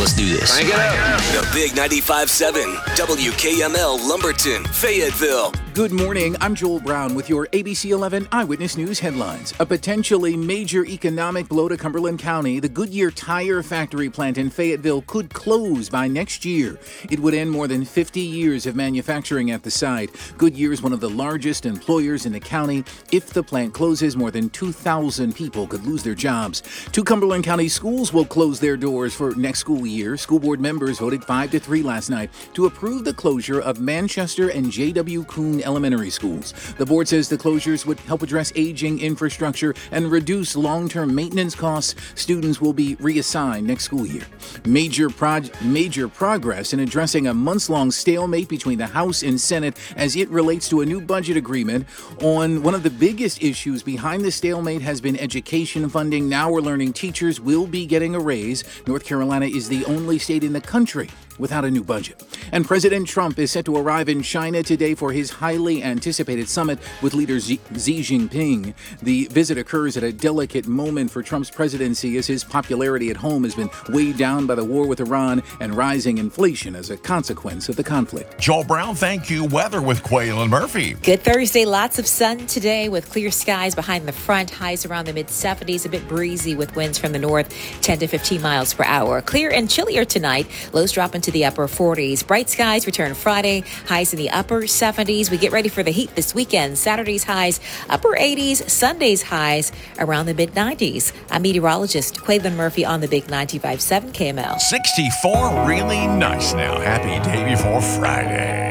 Let's do this. Crank it up. The Big 95.7, WKML Lumberton, Fayetteville. Good morning. I'm Joel Brown with your ABC 11 Eyewitness News headlines. A potentially major economic blow to Cumberland County. The Goodyear Tire Factory plant in Fayetteville could close by next year. It would end more than 50 years of manufacturing at the site. Goodyear is one of the largest employers in the county. If the plant closes, more than 2,000 people could lose their jobs. 2 Cumberland County schools will close their doors for next school year. School board members voted 5-3 last night to approve the closure of Manchester and J.W. Kuhn elementary schools. The board says the closures would help address aging infrastructure and reduce long-term maintenance costs. Students will be reassigned next school year. Major progress in addressing a months-long stalemate between the House and Senate as it relates to a new budget agreement. On one of the biggest issues behind the stalemate has been education funding. Now we're learning teachers will be getting a raise. North Carolina is the only state in the country without a new budget. And President Trump is set to arrive in China today for his highly anticipated summit with leader Xi Jinping. The visit occurs at a delicate moment for Trump's presidency as his popularity at home has been weighed down by the war with Iran and rising inflation as a consequence of the conflict. Joel Brown, thank you. Weather with Quaylen Murphy. Good Thursday. Lots of sun today with clear skies behind the front. Highs around the mid-70s, a bit breezy with winds from the north, 10 to 15 miles per hour. Clear and chillier tonight. Lows drop into the upper 40s. Bright skies return Friday. Highs in the upper 70s. We get ready for the heat this weekend. Saturday's highs upper 80s. Sunday's highs around the mid-90s. I'm meteorologist Quaylen Murphy on the Big 95.7 KML. 64, really nice now. Happy day before Friday.